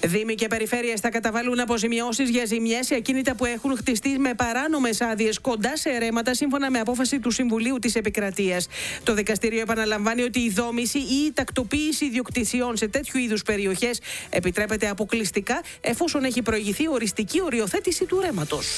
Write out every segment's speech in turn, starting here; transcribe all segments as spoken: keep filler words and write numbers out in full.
Δήμοι και περιφέρειες θα καταβάλουν αποζημιώσεις για ζημιές σε ακίνητα που έχουν χτιστεί με παράνομες άδειες κοντά σε ρέματα, σύμφωνα με απόφαση του Συμβουλίου της Επικρατείας. Το δικαστήριο επαναλαμβάνει ότι η δόμηση ή η τακτοποίηση ιδιοκτησιών σε τέτοιου είδους περιοχές επιτρέπεται αποκλειστικά εφόσον έχει προηγηθεί οριστική οριοθέτηση του ρέματος.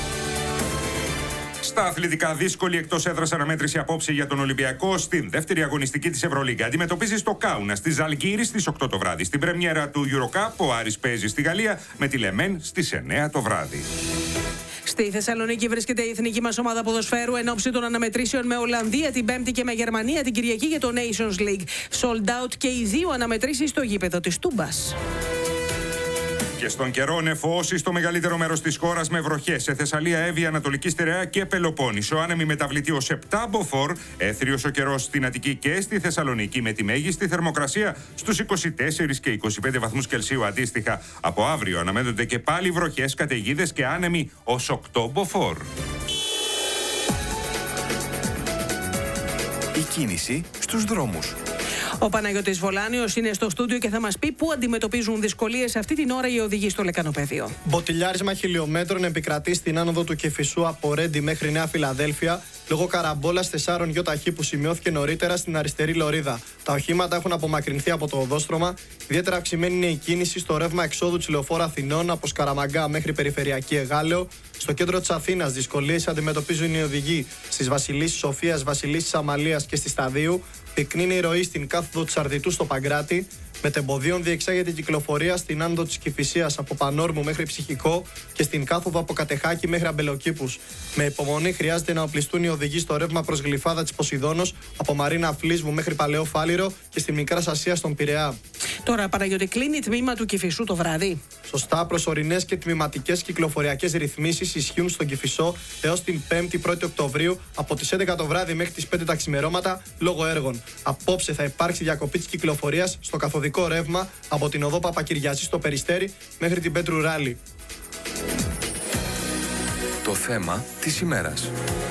Στα αθλητικά, δύσκολη εκτός έδρας αναμέτρηση απόψε για τον Ολυμπιακό στην δεύτερη αγωνιστική της Ευρωλίγκα. Αντιμετωπίζει στο Κάουνα στη Ζαλγκύρη στις οκτώ το βράδυ. Στην πρεμιέρα του EuroCup ο Άρης παίζει στη Γαλλία με τη Λεμέν στις εννιά το βράδυ. Στη Θεσσαλονίκη βρίσκεται η εθνική μας ομάδα ποδοσφαίρου εν ώψη των αναμετρήσεων με Ολλανδία την Πέμπτη και με Γερμανία την Κυριακή για το Nations League. Sold out και οι δύο αναμετρήσεις στο γήπεδο της Τούμπας. Και στον καιρό, νεφώσει στο μεγαλύτερο μέρος της χώρας με βροχές. Σε Θεσσαλία, Εύβοια, Ανατολική Στερεά και Πελοπόννησο. Άνεμη μεταβλητή ως επτά μποφόρ. Έθριος ο καιρός στην Αττική και στη Θεσσαλονίκη, με τη μέγιστη θερμοκρασία στους είκοσι τέσσερα και είκοσι πέντε βαθμούς Κελσίου αντίστοιχα. Από αύριο αναμένονται και πάλι βροχές, καταιγίδες και άνεμοι ως οκτώ μποφόρ. Η κίνηση στους δρόμους. Ο Παναγιώτης Βολάνιος είναι στο στούντιο και θα μας πει πού αντιμετωπίζουν δυσκολίες αυτή την ώρα οι οδηγοί στο Λεκανοπέδιο. Μποτιλιάρισμα χιλιόμετρων επικρατεί στην άνοδο του Κηφισού από Ρέντι μέχρι Νέα Φιλαδέλφια λόγω καραμπόλας τεσσάρων γιοταχή που σημειώθηκε νωρίτερα στην αριστερή λωρίδα. Τα οχήματα έχουν απομακρυνθεί από το οδόστρωμα. Ιδιαίτερα αυξημένη είναι η κίνηση στο ρεύμα εξόδου της λεωφόρου Αθηνών από Σκαραμαγκά μέχρι Περιφερειακή Εγάλεο. Στο κέντρο της Αθήνας δυσκολίες αντιμετωπίζουν οι οδηγοί στις Βασιλίσσης Σοφίας, Βασιλίσσης Αμαλίας και στη Σταδίου. Πυκνή είναι η ροή στην κάθοδο της Αρδιτού στο Παγκράτη. Μετεμποδίων διεξάγεται η κυκλοφορία στην άνοδο της Κηφισίας από Πανόρμου μέχρι Ψυχικό και στην κάθοδο από Κατεχάκη μέχρι Αμπελοκήπους. Με υπομονή χρειάζεται να οπλιστούν οι οδηγοί στο ρεύμα προς Γλυφάδα της Ποσειδώνος από Μαρίνα Φλίσβου μέχρι Παλαιό Φάληρο και στη Μικρά Ασία στον Πειραιά. Τώρα, Παναγιώτη, κλείνει τμήμα του Κηφισού το βράδυ. Σωστά, προσωρινές και τμηματικές κυκλοφοριακές ρυθμίσεις ισχύουν στον Κηφισό έως την πέμπτη πρώτη Οκτωβρίου από τις έντεκα το βράδυ μέχρι τις πέντε τα ξημερώματα λόγω έργων. Απόψε θα υπάρξει διακοπή της κυκλοφορίας στο καθοδικό ρεύμα από την οδό Παπακυριαζή στο Περιστέρι μέχρι την Πέτρου Ράλη. Το θέμα της ημέρας.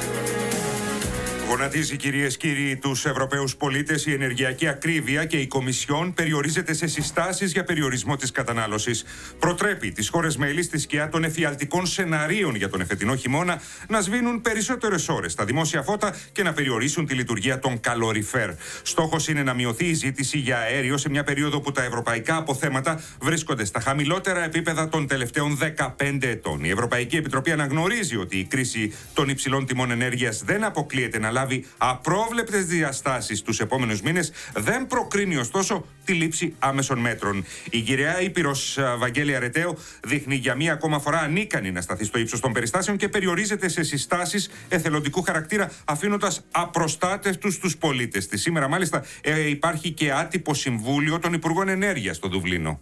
Γονατίζει, κυρίες και κύριοι, τους Ευρωπαίους πολίτες η ενεργειακή ακρίβεια και η Κομισιόν περιορίζεται σε συστάσεις για περιορισμό της κατανάλωσης. Προτρέπει τις χώρες μέλη στη σκιά των εφιαλτικών σεναρίων για τον εφετινό χειμώνα να σβήνουν περισσότερες ώρες στα δημόσια φώτα και να περιορίσουν τη λειτουργία των καλοριφέρ. Στόχος είναι να μειωθεί η ζήτηση για αέριο σε μια περίοδο που τα ευρωπαϊκά αποθέματα βρίσκονται στα χαμηλότερα επίπεδα των τελευταίων δεκαπέντε ετών. Η Ευρωπαϊκή Επιτροπή αναγνωρίζει ότι η κρίση των υψηλών τιμών ενέργειας δεν αποκλείεται να λάβει απρόβλεπτες διαστάσεις τους επόμενους μήνες, δεν προκρίνει ωστόσο τη λήψη άμεσων μέτρων. Η γυραιά Ήπειρος Βαγγέλη Αρετέο δείχνει για μία ακόμα φορά ανίκανη να σταθεί στο ύψος των περιστάσεων και περιορίζεται σε συστάσεις εθελοντικού χαρακτήρα, αφήνοντας απροστάτευτους τους πολίτες της. Σήμερα μάλιστα ε, υπάρχει και άτυπο συμβούλιο των Υπουργών Ενέργειας στο Δουβλίνο.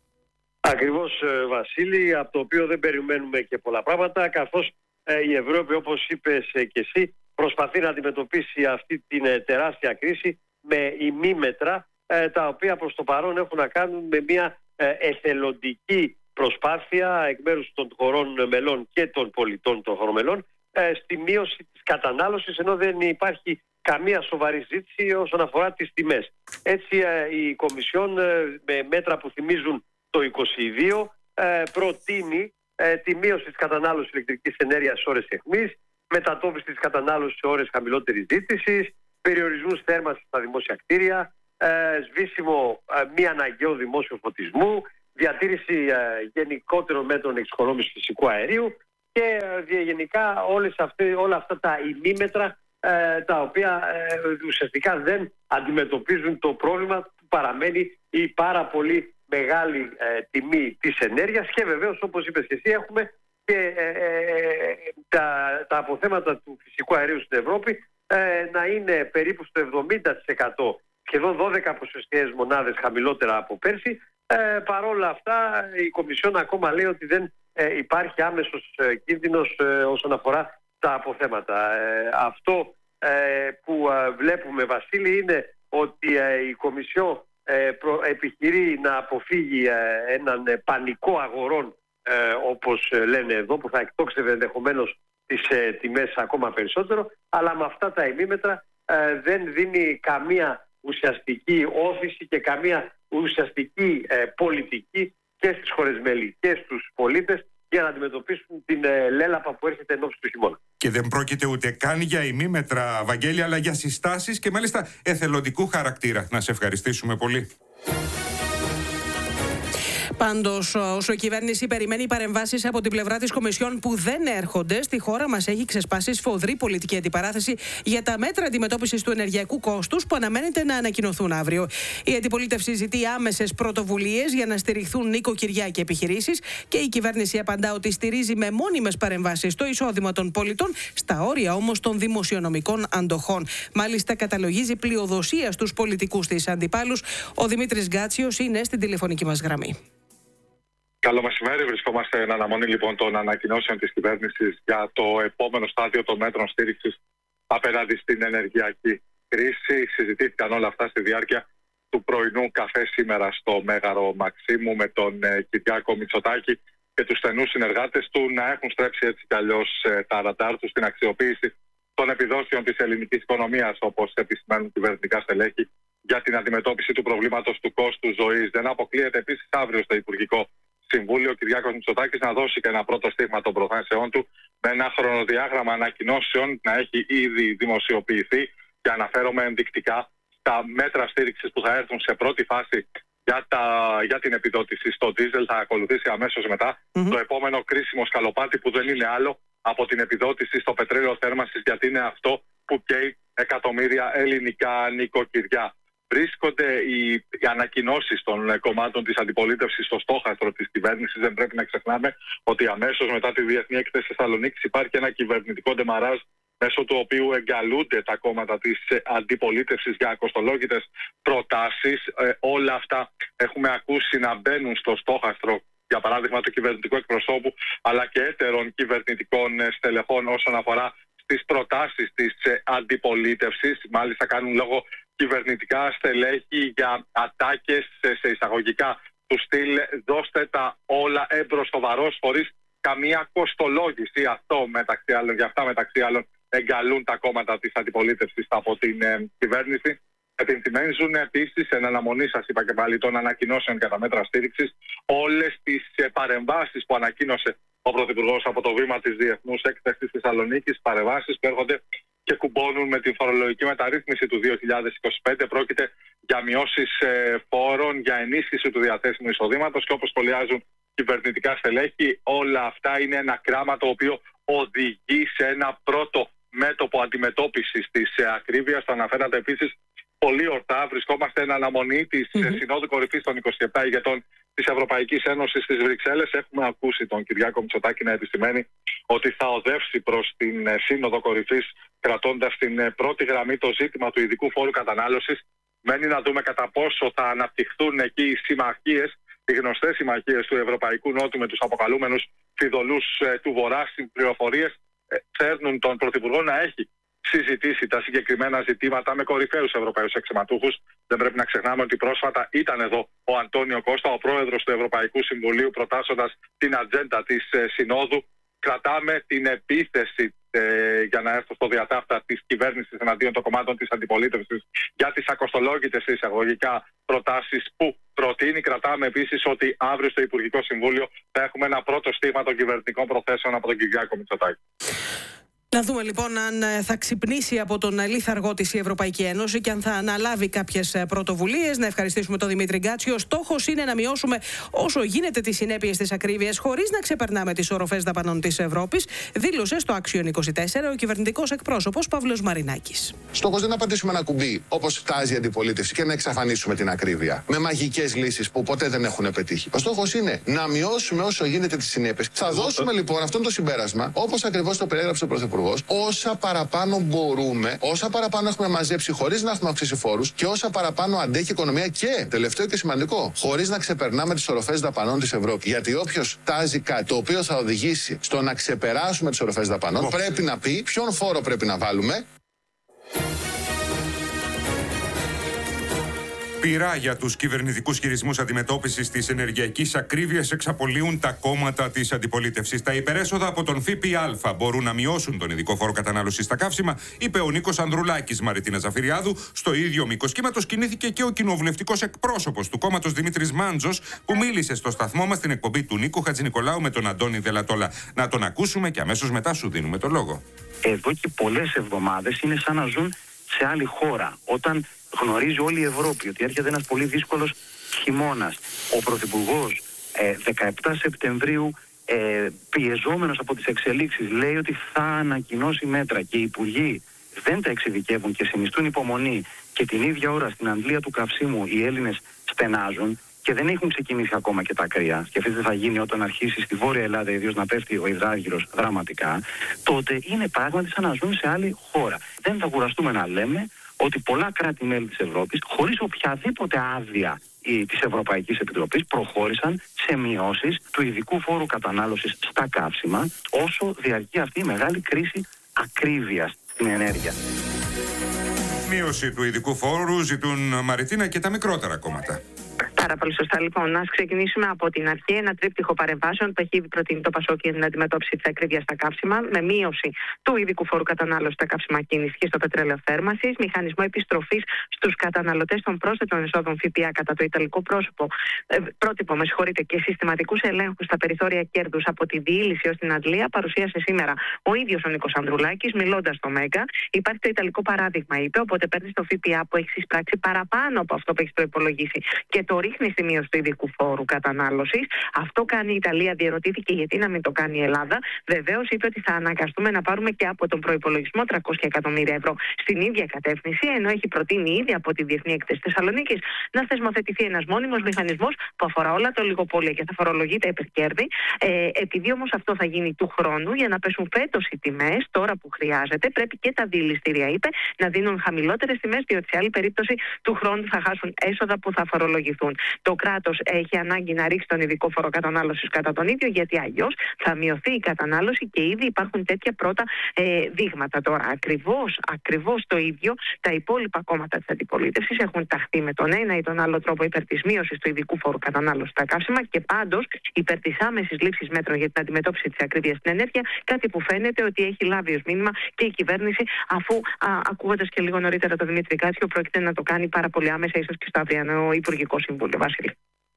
Ακριβώς, Βασίλη, από το οποίο δεν περιμένουμε και πολλά πράγματα, καθώς ε, η Ευρώπη, όπως είπες ε, και εσύ, προσπαθεί να αντιμετωπίσει αυτή την ε, τεράστια κρίση με ημίμετρα, ε, τα οποία προς το παρόν έχουν να κάνουν με μια ε, εθελοντική προσπάθεια εκ μέρους των χωρών μελών και των πολιτών των χωρών μελών ε, στη μείωση της κατανάλωσης, ενώ δεν υπάρχει καμία σοβαρή ζήτηση όσον αφορά τις τιμές. Έτσι ε, η Κομισιόν ε, με μέτρα που θυμίζουν το είκοσι δύο ε, προτείνει ε, τη μείωση της κατανάλωσης ηλεκτρικής ενέργειας σε ώρες αιχμής, μετατόπιση της κατανάλωσης σε ώρες χαμηλότερης ζήτησης, περιορισμούς θέρμανσης στα δημόσια κτίρια, ε, σβήσιμο ε, μη αναγκαίου δημόσιου φωτισμού, διατήρηση ε, γενικότερων μέτρων εξοικονόμησης φυσικού αερίου και ε, γενικά όλες αυτές, όλα αυτά τα ημίμετρα ε, τα οποία ε, ουσιαστικά δεν αντιμετωπίζουν το πρόβλημα που παραμένει η πάρα πολύ μεγάλη ε, τιμή της ενέργειας και βεβαίως, όπως είπες και εσύ, έχουμε και ε, ε, τα, τα αποθέματα του φυσικού αερίου στην Ευρώπη ε, να είναι περίπου στο εβδομήντα τοις εκατό, σχεδόν δώδεκα ποσοστιαίες μονάδες χαμηλότερα από πέρσι. Ε, παρόλα αυτά η Κομισιόν ακόμα λέει ότι δεν ε, υπάρχει άμεσος ε, κίνδυνος ε, όσον αφορά τα αποθέματα. Ε, αυτό ε, που ε, βλέπουμε, Βασίλη, είναι ότι ε, η Κομισιόν ε, προ, επιχειρεί να αποφύγει ε, έναν ε, πανικό αγορών, ε, όπως ε, λένε εδώ, που θα εκτόξευε ενδεχομένως τις ε, τιμές ακόμα περισσότερο, αλλά με αυτά τα ημίμετρα ε, δεν δίνει καμία ουσιαστική όθηση και καμία ουσιαστική ε, πολιτική και στις χώρες μέλη και στους πολίτες για να αντιμετωπίσουν την ε, λέλαπα που έρχεται ενόψει του χειμώνα. Και δεν πρόκειται ούτε καν για ημίμετρα, Βαγγέλη, αλλά για συστάσεις και μάλιστα εθελοντικού χαρακτήρα. Να σε ευχαριστήσουμε πολύ. Πάντως, όσο η κυβέρνηση περιμένει παρεμβάσεις από την πλευρά της Κομισιόν που δεν έρχονται, στη χώρα μας έχει ξεσπάσει σφοδρή πολιτική αντιπαράθεση για τα μέτρα αντιμετώπισης του ενεργειακού κόστους που αναμένεται να ανακοινωθούν αύριο. Η αντιπολίτευση ζητεί άμεσες πρωτοβουλίες για να στηριχθούν νοικοκυριά και επιχειρήσεις και η κυβέρνηση απαντά ότι στηρίζει με μόνιμες παρεμβάσεις το εισόδημα των πολιτών, στα όρια όμως των δημοσιονομικών αντοχών. Μάλιστα, καταλογίζει πλειοδοσία στους πολιτικούς της αντιπάλους. Ο Δημήτρης Γκάτσιος είναι στην τηλεφωνική μας γραμμή. Καλό μεσημέρι. Βρισκόμαστε εν αναμονή λοιπόν των ανακοινώσεων της κυβέρνησης για το επόμενο στάδιο των μέτρων στήριξης απέναντι στην ενεργειακή κρίση. Συζητήθηκαν όλα αυτά στη διάρκεια του πρωινού καφέ σήμερα στο Μέγαρο Μαξίμου με τον ε, Κυριάκο Μητσοτάκη και τους στενούς συνεργάτες του να έχουν στρέψει έτσι κι αλλιώς ε, τα ραντάρ τους στην αξιοποίηση των επιδόσεων της ελληνικής οικονομίας, όπως επισημαίνουν κυβερνητικά στελέχη, για την αντιμετώπιση του προβλήματος του κόστου ζωής. Δεν αποκλείεται επίσης αύριο στο Υπουργικό Συμβούλιο ο Κυριάκος Μητσοτάκης να δώσει και ένα πρώτο στίγμα των προθέσεών του με ένα χρονοδιάγραμμα ανακοινώσεων να έχει ήδη δημοσιοποιηθεί και αναφέρομαι ενδεικτικά στα μέτρα στήριξης που θα έρθουν σε πρώτη φάση για, τα, για την επιδότηση στο ντίζελ. Θα ακολουθήσει αμέσως μετά mm-hmm. το επόμενο κρίσιμο σκαλοπάτι που δεν είναι άλλο από την επιδότηση στο πετρέλαιο θέρμανσης, γιατί είναι αυτό που καίει εκατομμύρια ελληνικά νοικοκυριά. Βρίσκονται οι, οι ανακοινώσεις των κομμάτων της αντιπολίτευσης στο στόχαστρο της κυβέρνησης. Δεν πρέπει να ξεχνάμε ότι αμέσως μετά τη Διεθνή Έκθεση Θεσσαλονίκης υπάρχει ένα κυβερνητικό ντεμαράζ μέσω του οποίου εγκαλούνται τα κόμματα της αντιπολίτευσης για ακοστολόγητες προτάσεις. Ε, όλα αυτά έχουμε ακούσει να μπαίνουν στο στόχαστρο, για παράδειγμα του κυβερνητικού εκπροσώπου αλλά και έτερων κυβερνητικών στελεχών όσον αφορά στις προτάσεις της αντιπολίτευσης. Μάλιστα κάνουν λόγο κυβερνητικά στελέχη για ατάκες σε εισαγωγικά του στυλ δώστε τα όλα έμπρος στο βαρός χωρίς καμία κοστολόγηση. Αυτό μεταξύ άλλων, για αυτά μεταξύ άλλων εγκαλούν τα κόμματα της αντιπολίτευσης από την ε, κυβέρνηση. Επιθυμίζουν επίσης εν αναμονή, σας είπα και πάλι, των ανακοινώσεων κατά μέτρα στήριξης όλες τις ε, παρεμβάσεις που ανακοίνωσε ο Πρωθυπουργός από το βήμα της Διεθνούς Έκθεσης της Θεσσαλονίκης, παρεμβάσεις που έρχονται και κουμπώνουν με την φορολογική μεταρρύθμιση του δύο χιλιάδες είκοσι πέντε. Πρόκειται για μειώσεις ε, φόρων, για ενίσχυση του διαθέσιμου εισοδήματος και όπως σχολιάζουν κυβερνητικά στελέχη, όλα αυτά είναι ένα κράμα το οποίο οδηγεί σε ένα πρώτο μέτωπο αντιμετώπισης της ε, ακρίβειας. Το αναφέρατε επίσης πολύ ορθά. Βρισκόμαστε εν αναμονή της mm-hmm. Συνόδου Κορυφής των είκοσι επτά ηγετών της Ευρωπαϊκής Ένωσης στις Βρυξέλλες. Έχουμε ακούσει τον Κυριάκο Μητσοτάκη να επισημαίνει ότι θα οδεύσει προς την Σύνοδο Κορυφής κρατώντας στην πρώτη γραμμή το ζήτημα του ειδικού φόρου κατανάλωσης. Μένει να δούμε κατά πόσο θα αναπτυχθούν εκεί οι συμμαχίες, οι γνωστές συμμαχίες του Ευρωπαϊκού Νότου με τους αποκαλούμενους φιδωλούς ε, του Βορρά. Στις πληροφορίες ε, φέρνουν τον Πρωθυπουργό να έχει συζητήσει τα συγκεκριμένα ζητήματα με κορυφαίους Ευρωπαίους αξιωματούχους. Δεν πρέπει να ξεχνάμε ότι πρόσφατα ήταν εδώ ο Αντώνιο Κώστα, ο πρόεδρος του Ευρωπαϊκού Συμβουλίου, προτάσσοντας την ατζέντα της ε, Συνόδου. Κρατάμε την επίθεση, ε, για να έρθω στο διατάφτα, της κυβέρνησης εναντίον των κομμάτων της αντιπολίτευσης για τις ακοστολόγητες εισαγωγικά προτάσεις που προτείνει. Κρατάμε επίσης ότι αύριο στο Υπουργικό Συμβούλιο θα έχουμε ένα πρώτο στίγμα των κυβερνητικών προθέσεων από τον Κυριάκο Μητσοτάκη. Να δούμε λοιπόν αν θα ξυπνήσει από τον λίθαργό της η Ευρωπαϊκή Ένωση και αν θα αναλάβει κάποιες πρωτοβουλίες. Να ευχαριστήσουμε τον Δημήτρη Γκάτσιο. Ο στόχος είναι να μειώσουμε όσο γίνεται τις συνέπειες της ακρίβειας χωρίς να ξεπερνάμε τις οροφές δαπανών της Ευρώπης, δήλωσε στο Action είκοσι τέσσερα ο κυβερνητικός εκπρόσωπος Παύλος Μαρινάκης. Στόχος δεν είναι να πατήσουμε ένα κουμπί όπως φτάζει η αντιπολίτευση και να εξαφανίσουμε την ακρίβεια με μαγικές λύσεις που ποτέ δεν έχουν πετύχει. Ο στόχος είναι να μειώσουμε όσο γίνεται τις συνέπειες. Θα δώσουμε λοιπόν αυτό το συμπέρασμα, όπως ακριβώς το περιέγραψε ο Πρωθυπουργός, όσα παραπάνω μπορούμε, όσα παραπάνω έχουμε μαζέψει χωρίς να έχουμε αυξήσει φόρους και όσα παραπάνω αντέχει η οικονομία και, τελευταίο και σημαντικό, χωρίς να ξεπερνάμε τις οροφές δαπανών της Ευρώπης. Γιατί όποιος τάζει κάτι το οποίο θα οδηγήσει στο να ξεπεράσουμε τις οροφές δαπανών, πρέπει να πει ποιον φόρο πρέπει να βάλουμε. Πειρά για τους κυβερνητικούς χειρισμούς αντιμετώπισης της ενεργειακής ακρίβειας εξαπολύουν τα κόμματα της αντιπολίτευσης. Τα υπερέσοδα από τον ΦΠΑ μπορούν να μειώσουν τον ειδικό φόρο κατανάλωσης στα καύσιμα, είπε ο Νίκος Ανδρουλάκης. Μαριτίνα Ζαφυριάδου. Στο ίδιο μήκος κύματος κινήθηκε και ο κοινοβουλευτικός εκπρόσωπος του κόμματος Δημήτρης Μάντζος, που μίλησε στο σταθμό μας στην εκπομπή του Νίκου Χατζηνικολάου με τον Αντώνη Δελατόλα. Να τον ακούσουμε και αμέσως μετά σου δίνουμε το λόγο. Εδώ και πολλές εβδομάδες είναι σαν να ζουν σε άλλη χώρα. Όταν γνωρίζει όλη η Ευρώπη ότι έρχεται ένας πολύ δύσκολος χειμώνας. Ο Πρωθυπουργός ε, δεκαεπτά Σεπτεμβρίου, ε, πιεζόμενος από τις εξελίξεις, λέει ότι θα ανακοινώσει μέτρα και οι υπουργοί δεν τα εξειδικεύουν και συνιστούν υπομονή, και την ίδια ώρα στην αντλία του καυσίμου οι Έλληνες στενάζουν και δεν έχουν ξεκινήσει ακόμα και τα κρύα. Σκεφτείτε τι θα γίνει όταν αρχίσει στη Βόρεια Ελλάδα ιδίως να πέφτει ο υδράργυρος δραματικά. Τότε είναι πράγματι σαν να ζουν σε άλλη χώρα. Δεν θα κουραστούμε να λέμε ότι πολλά κράτη-μέλη της Ευρώπης, χωρίς οποιαδήποτε άδεια της Ευρωπαϊκής Επιτροπής, προχώρησαν σε μειώσεις του ειδικού φόρου κατανάλωσης στα καύσιμα, όσο διαρκεί αυτή η μεγάλη κρίση ακρίβειας στην ενέργεια. Μείωση του ειδικού φόρου ζητούν, Μαριτίνα, και τα μικρότερα κόμματα. Πάρα πολύ σωστά. Λοιπόν, να ξεκινήσουμε από την αρχή. Ένα τρίπτυχο παρεμβάσεων που έχει προτείνει το ΠΑΣΟΚ για την αντιμετώπιση της ακρίβειας στα καύσιμα, με μείωση του ειδικού φόρου κατανάλωσης στα καύσιμα κίνησης και στο πετρέλαιο θέρμανσης, μηχανισμό επιστροφής στους καταναλωτές των πρόσθετων εσόδων ΦΠΑ κατά το ιταλικό πρόσωπο, ε, πρότυπο, με συγχωρείτε, και συστηματικούς ελέγχους στα περιθώρια κέρδους από τη διήλυση ως την αντλία, παρουσίασε σήμερα ο ίδιος ο Νίκος Ανδρουλάκης, μιλώντας στο Μέγκα. Υπάρχει το ιταλικό παράδειγμα, είπε, οπότε παίρνει το ΦΠΑ που έχει εισπράξει παραπάνω από αυτό που έχει προϋπολογίσει και το ρίχνει στη μείωση του ειδικού φόρου κατανάλωσης. Αυτό κάνει η Ιταλία, διερωτήθηκε γιατί να μην το κάνει η Ελλάδα. Βεβαίως είπε ότι θα αναγκαστούμε να πάρουμε και από τον προϋπολογισμό τριακόσια εκατομμύρια ευρώ στην ίδια κατεύθυνση, ενώ έχει προτείνει ήδη από τη Διεθνή Έκθεση Θεσσαλονίκης να θεσμοθετηθεί ένας μόνιμος μηχανισμός που αφορά όλα τα ολιγοπόλια και θα φορολογεί τα υπερκέρδη. Ε, επειδή όμως αυτό θα γίνει του χρόνου, για να πέσουν φέτος οι τιμές, τώρα που χρειάζεται, πρέπει και τα διελιστήρια, είπε, να δίνουν χαμηλότερες τιμές, διότι σε άλλη περίπτωση του χρόνου θα χάσουν έσοδα που θα φορολογηθούν. Το κράτος έχει ανάγκη να ρίξει τον ειδικό φόρο κατανάλωσης κατά τον ίδιο, γιατί αλλιώς θα μειωθεί η κατανάλωση και ήδη υπάρχουν τέτοια πρώτα ε, δείγματα. Τώρα, ακριβώς, ακριβώς το ίδιο τα υπόλοιπα κόμματα της αντιπολίτευσης έχουν ταχθεί με τον ένα ή τον άλλο τρόπο υπέρ της μείωσης του ειδικού φόρου κατανάλωσης στα καύσιμα και πάντως υπέρ της άμεσης λήψης μέτρων για την αντιμετώπιση της ακρίβειας στην ενέργεια, κάτι που φαίνεται ότι έχει λάβει ως μήνυμα και η κυβέρνηση, αφού ακούγοντας και λίγο νωρίτερα τον Δημήτρη Κάτσιο, πρόκειται να το κάνει πάρα πολύ άμεσα, ίσως και στο αυριανό Υπουργικό Συμβούλιο. Βασίλη.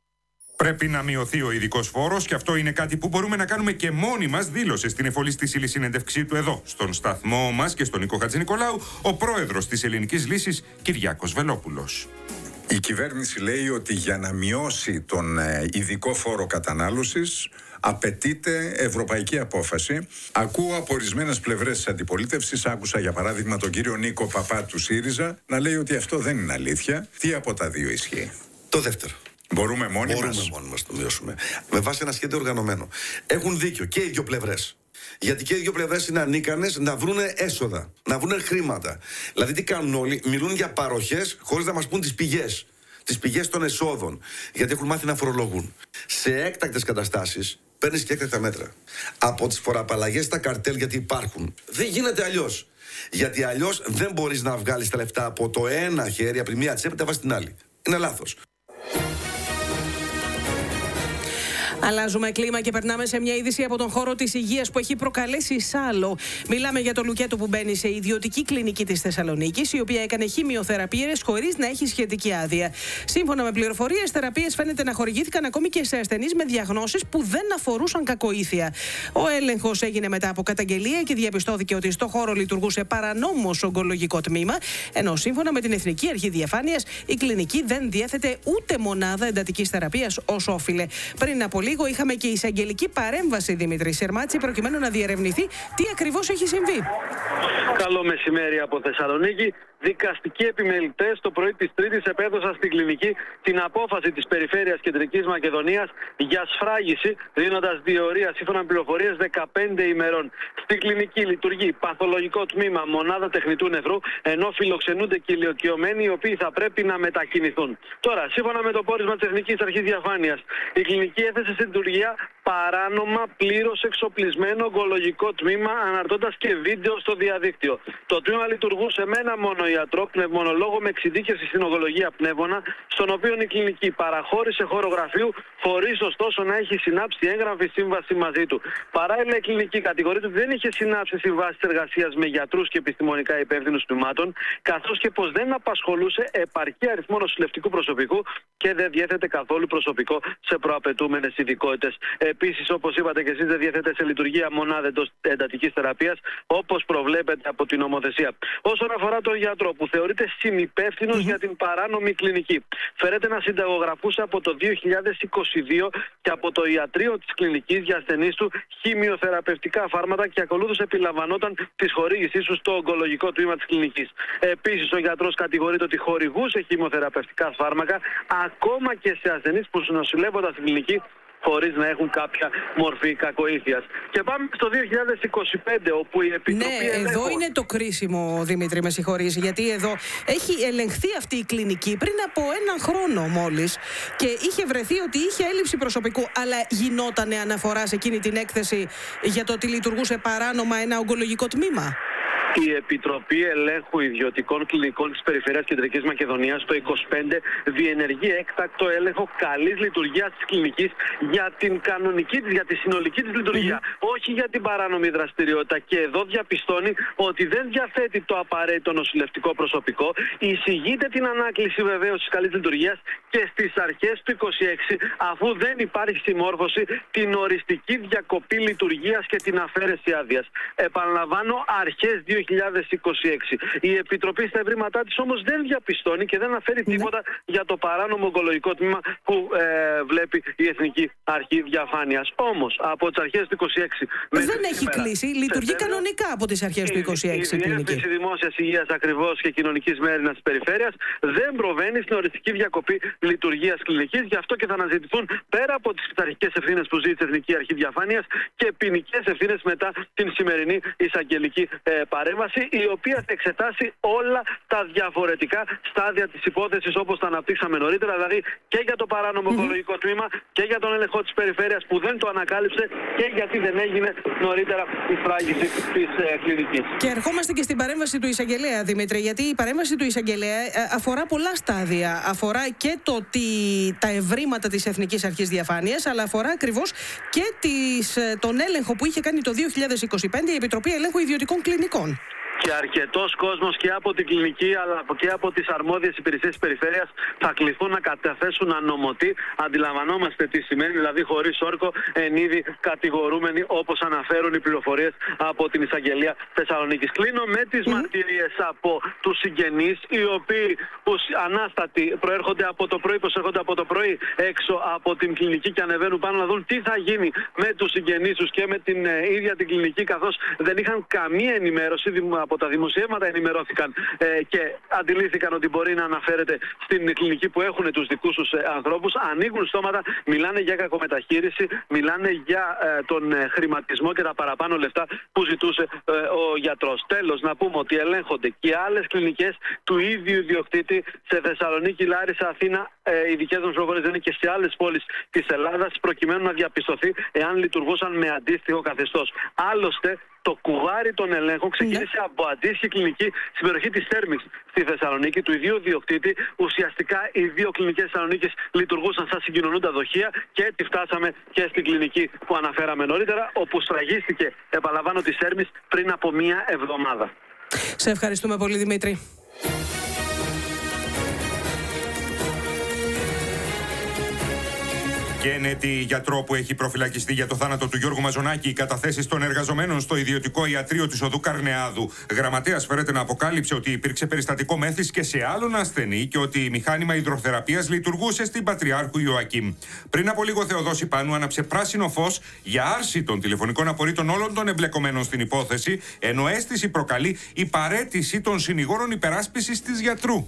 Πρέπει να μειωθεί ο ειδικός φόρος και αυτό είναι κάτι που μπορούμε να κάνουμε και μόνοι μας, δήλωσε στην εφολίστηση συνέντευξή του εδώ, στον σταθμό μας και στον Νίκο Χατζηνικολάου, ο πρόεδρος της Ελληνικής Λύσης, Κυριάκος Βελόπουλος. Η κυβέρνηση λέει ότι για να μειώσει τον ειδικό φόρο κατανάλωσης απαιτείται ευρωπαϊκή απόφαση. Ακούω από ορισμένες πλευρές της αντιπολίτευσης, άκουσα για παράδειγμα τον κύριο Νίκο Παπά του ΣΥΡΙΖΑ να λέει ότι αυτό δεν είναι αλήθεια. Τι από τα δύο ισχύει? Το δεύτερο. Μπορούμε μόνοι Μπορούμε μας. μόνοι μας το μειώσουμε. Με βάση ένα σχέδιο οργανωμένο. Έχουν δίκιο και οι δύο πλευρές. Γιατί και οι δύο πλευρές είναι ανίκανες να βρούνε έσοδα, να βρούνε χρήματα. Δηλαδή, τι κάνουν όλοι? Μιλούν για παροχές χωρίς να μας πούν τις πηγές. Τις πηγές των εσόδων. Γιατί έχουν μάθει να φορολογούν. Σε έκτακτες καταστάσεις παίρνεις και έκτακτα μέτρα. Από τις φοροαπαλλαγές στα καρτέλ, γιατί υπάρχουν. Δεν γίνεται αλλιώς. Γιατί αλλιώς δεν μπορείς να βγάλεις τα λεφτά από το ένα χέρι, από τη μία τσέπη, τα βάζεις στην άλλη. Είναι λάθος. Αλλάζουμε κλίμα και περνάμε σε μια είδηση από τον χώρο της υγείας που έχει προκαλέσει σάλο. Μιλάμε για το Λουκέτο που μπαίνει σε ιδιωτική κλινική της Θεσσαλονίκης, η οποία έκανε χημειοθεραπείες χωρίς να έχει σχετική άδεια. Σύμφωνα με πληροφορίες, θεραπείες φαίνεται να χορηγήθηκαν ακόμη και σε ασθενείς με διαγνώσεις που δεν αφορούσαν κακοήθεια. Ο έλεγχος έγινε μετά από καταγγελία και διαπιστώθηκε ότι στο χώρο λειτουργούσε παρανόμως ογκολογικό τμήμα, ενώ σύμφωνα με την Εθνική Αρχή Διαφάνειας, η κλινική δεν διέθετε ούτε μονάδα εντατικής θεραπείας όσο όφιλε. Πριν από λίγο είχαμε και εισαγγελική παρέμβαση, Δημήτρη Σερμάτση, προκειμένου να διερευνηθεί τι ακριβώς έχει συμβεί. Καλό μεσημέρι από Θεσσαλονίκη. Δικαστικοί επιμελητές το πρωί της Τρίτης επέδωσαν στην κλινική την απόφαση της Περιφέρειας Κεντρικής Μακεδονίας για σφράγιση, δίνοντας διορία σύμφωνα με πληροφορίες δεκαπέντε ημερών. Στην κλινική λειτουργεί παθολογικό τμήμα, μονάδα τεχνητού νευρού, ενώ φιλοξενούνται και ηλικιωμένοι οι οποίοι θα πρέπει να μετακινηθούν. Τώρα, σύμφωνα με το πόρισμα της Εθνικής Αρχής Διαφάνειας, η κλινική έθεσε σε λειτουργία παράνομα πλήρως εξοπλισμένο ογκολογικό τμήμα, αναρτώντας και βίντεο στο διαδίκτυο. Το τμήμα λειτουργούσε με ένα μόνο ιατρό, πνευμονολόγο με εξειδίκευση στην ογκολογία πνεύμονα, στον οποίο η κλινική παραχώρησε χώρο γραφείου, χωρίς ωστόσο να έχει συνάψει έγγραφη σύμβαση μαζί του. Παράλληλα, η κλινική κατηγορείται ότι δεν είχε συνάψει συμβάσεις εργασίας με γιατρούς και επιστημονικά υπεύθυνους τμήματων, καθώς και πως δεν απασχολούσε επαρκή αριθμό νοσηλευτικού προσωπικού και δεν διέθετε καθόλου προσωπικό σε προαπαιτούμενες ειδικότητες. Επίσης, όπως είπατε και εσείς, δεν διέθετε σε λειτουργία μονάδα εντατικής θεραπείας, όπως προβλέπεται από την νομοθεσία. Όσον αφορά τον γιατρό, που θεωρείται συνυπεύθυνος mm-hmm. για την παράνομη κλινική, φέρεται να συνταγογραφούσε από το δύο χιλιάδες είκοσι δύο και από το ιατρείο της κλινικής για ασθενείς του χημειοθεραπευτικά φάρμακα και ακολούθως επιλαμβανόταν τη χορήγησή του στο ογκολογικό τμήμα της κλινικής. Επίσης, ο γιατρός κατηγορείται ότι χορηγούσε χημειοθεραπευτικά φάρμακα ακόμα και σε ασθενείς που νοσηλεύονταν στην κλινική χωρίς να έχουν κάποια μορφή κακοήθειας. Και πάμε στο δύο χιλιάδες είκοσι πέντε, όπου η Επιτροπή Ναι, Ελέγχου... εδώ είναι το κρίσιμο, Δημήτρη, με συγχωρείς, γιατί εδώ έχει ελεγχθεί αυτή η κλινική πριν από έναν χρόνο μόλις και είχε βρεθεί ότι είχε έλλειψη προσωπικού, αλλά γινότανε αναφορά σε εκείνη την έκθεση για το ότι λειτουργούσε παράνομα ένα ογκολογικό τμήμα. Η Επιτροπή Ελέγχου Ιδιωτικών Κλινικών της Περιφέρειας Κεντρικής Μακεδονίας το είκοσι πέντε διενεργεί έκτακτο έλεγχο καλής λειτουργίας της κλινικής για την κανονική της, για τη συνολική της λειτουργία, mm-hmm. όχι για την παράνομη δραστηριότητα. Και εδώ διαπιστώνει ότι δεν διαθέτει το απαραίτητο νοσηλευτικό προσωπικό, εισηγείται την ανάκληση βεβαίως της καλής λειτουργίας και στις αρχές του είκοσι έξι, αφού δεν υπάρχει συμμόρφωση, την οριστική διακοπή λειτουργίας και την αφαίρεση άδειας. Επαναλαμβάνω, αρχές δύο χιλιάδες είκοσι έξι. Η Επιτροπή στα ευρήματά της όμως δεν διαπιστώνει και δεν αναφέρει mm-hmm. τίποτα για το παράνομο ογκολογικό τμήμα που ε, βλέπει η Εθνική Αρχή Διαφάνειας. Όμως, από τις αρχές του είκοσι έξι... Δεν έχει κλείσει. Λειτουργεί κανονικά από τις αρχές του είκοσι έξι. Η Διεύθυνση Δημόσιας Υγείας ακριβώς και Κοινωνικής Μέρινας της Περιφέρειας δεν προβαίνει στην οριστική διακοπή λειτουργίας κλινικής. Γι' αυτό και θα αναζητηθούν πέρα από τις πειθαρχικές ευθύνες που ζει η Εθνική Αρχή Διαφάνειας και ποινικές ευθύνες μετά την σημερινή εισαγγελική ε, παρέμβαση, η οποία θα εξετάσει όλα τα διαφορετικά στάδια της υπόθεσης, όπως τα αναπτύξαμε νωρίτερα, δηλαδή και για το παράνομο ογκολογικό mm-hmm. τμήμα και για τον έλεγχο της περιφέρειας που δεν το ανακάλυψε και γιατί δεν έγινε νωρίτερα η σφράγιση της ε, κλινικής. Και ερχόμαστε και στην παρέμβαση του εισαγγελέα, Δημήτρη, γιατί η παρέμβαση του εισαγγελέα αφορά πολλά στάδια. Αφορά και το ότι τα ευρήματα της Εθνικής Αρχής Διαφάνειας, αλλά αφορά ακριβώς και τις, τον έλεγχο που είχε κάνει το δύο χιλιάδες είκοσι πέντε η Επιτροπή Ελέγχου Ιδιωτικών Κλινικών. Και αρκετός κόσμος και από την κλινική αλλά και από τις αρμόδιες υπηρεσίες της περιφέρειας θα κληθούν να καταθέσουν ανομωτή. Αντιλαμβανόμαστε τι σημαίνει, δηλαδή χωρίς όρκο εν είδη κατηγορούμενοι, όπως αναφέρουν οι πληροφορίες από την Εισαγγελία Θεσσαλονίκης. Κλείνω με τις mm. μαρτυρίες από τους συγγενείς, οι οποίοι που ανάστατοι προέρχονται από το πρωί, προσέρχονται από το πρωί έξω από την κλινική και ανεβαίνουν πάνω να δουν τι θα γίνει με τους συγγενείς τους και με την ε, ίδια την κλινική, καθώς δεν είχαν καμία ενημέρωση. Από τα δημοσιεύματα ενημερώθηκαν ε, και αντιλήφθηκαν ότι μπορεί να αναφέρεται στην κλινική που έχουν τους δικούς τους ε, ανθρώπους. Ανοίγουν στόματα, μιλάνε για κακομεταχείριση, μιλάνε για ε, τον ε, χρηματισμό και τα παραπάνω λεφτά που ζητούσε ε, ο γιατρός. Τέλος, να πούμε ότι ελέγχονται και άλλες κλινικές του ίδιου ιδιοκτήτη σε Θεσσαλονίκη, Λάρισα, Αθήνα. Ε, οι δικές μας πληροφορίες δεν είναι και σε άλλες πόλεις της Ελλάδας, προκειμένου να διαπιστωθεί εάν λειτουργούσαν με αντίστοιχο καθεστώς. Άλλωστε, το κουβάρι των ελέγχων ξεκίνησε ναι. από αντίστοιχη κλινική στην περιοχή της Θέρμης στη Θεσσαλονίκη, του ιδίου διοκτήτη. Ουσιαστικά οι δύο κλινικές Θεσσαλονίκης λειτουργούσαν σαν συγκοινωνούντα δοχεία και έτσι φτάσαμε και στην κλινική που αναφέραμε νωρίτερα, όπου σφραγίστηκε, επαναλαμβάνω, της Θέρμης πριν από μία εβδομάδα. Σε ευχαριστούμε πολύ, Δημήτρη. Γένετη γιατρό που έχει προφυλακιστεί για το θάνατο του Γιώργου Μαζονάκη, οι καταθέσεις των εργαζομένων στο ιδιωτικό ιατρείο της οδού Καρνεάδου. Γραμματέας φέρεται να αποκάλυψε ότι υπήρξε περιστατικό μέθης και σε άλλον ασθενή και ότι μηχάνημα υδροθεραπείας λειτουργούσε στην Πατριάρχου Ιωακήμ. Πριν από λίγο, Θεοδόση Πάνου άναψε πράσινο φως για άρση των τηλεφωνικών απορρίτων όλων των εμπλεκομένων στην υπόθεση, ενώ αίσθηση προκαλεί η παραίτηση των συνηγόρων υπεράσπισης της γιατρού.